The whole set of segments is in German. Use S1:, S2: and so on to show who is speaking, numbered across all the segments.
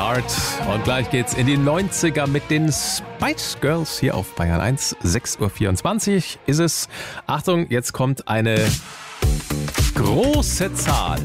S1: Heart. Und gleich geht's in die 90er mit den Spice Girls hier auf Bayern 1. 6.24 Uhr ist es. Achtung, jetzt kommt eine große Zahl.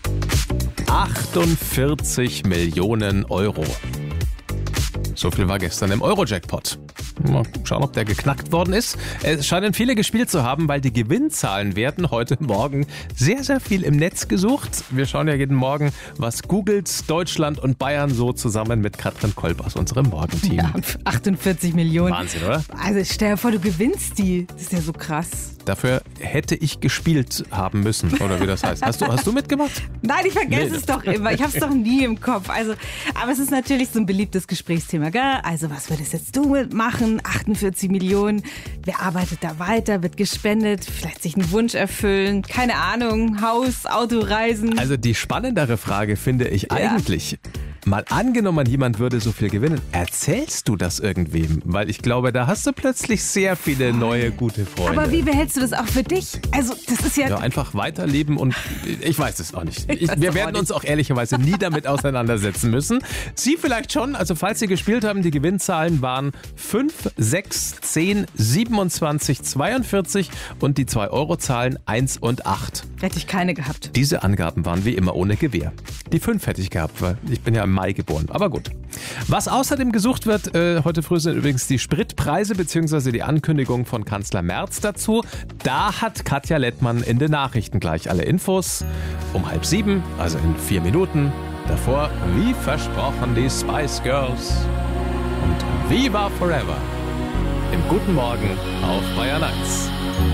S1: 48 Millionen Euro. So viel war gestern im Euro-Jackpot. Mal schauen, ob der geknackt worden ist. Es scheinen viele gespielt zu haben, weil die Gewinnzahlen werden heute Morgen sehr, sehr viel im Netz gesucht. Wir schauen ja jeden Morgen, was googelt Deutschland und Bayern so zusammen mit Katrin Kolb aus unserem Morgenteam.
S2: Ja, 48 Millionen.
S1: Wahnsinn, oder?
S2: Also stell dir vor, du gewinnst die. Das ist ja so krass.
S1: Dafür hätte ich gespielt haben müssen, oder wie das heißt. Hast du mitgemacht?
S2: Nein, ich vergesse es doch immer. Ich habe es doch nie im Kopf. Also, aber es ist natürlich so ein beliebtes Gesprächsthema, gell? Also, was würdest jetzt du mitmachen? 48 Millionen. Wer arbeitet da weiter? Wird gespendet? Vielleicht sich einen Wunsch erfüllen? Keine Ahnung. Haus, Autoreisen?
S1: Also die spannendere Frage finde ich eigentlich, mal angenommen, jemand würde so viel gewinnen, erzählst du das irgendwem? Weil ich glaube, da hast du plötzlich sehr viele neue, gute Freunde.
S2: Aber wie behältst du das auch für dich? Also, das ist ja...
S1: Ja, einfach weiterleben und ich weiß es auch nicht. Wir werden uns auch ehrlicherweise nie damit auseinandersetzen müssen. Sie vielleicht schon, also falls Sie gespielt haben, die Gewinnzahlen waren 5, 6, 10, 27, 42 und die 2-Euro-Zahlen 1 und 8.
S2: Hätte ich keine gehabt.
S1: Diese Angaben waren wie immer ohne Gewähr. Die 5 hätte ich gehabt, weil ich bin ja im Mai geboren. Aber gut. Was außerdem gesucht wird, heute früh sind übrigens die Spritpreise bzw. die Ankündigung von Kanzler Merz dazu. Da hat Katja Lettmann in den Nachrichten gleich alle Infos. Um 6:30, also in 4 Minuten. Davor, wie versprochen, die Spice Girls. Und Viva Forever. Im Guten Morgen auf Bayern 1.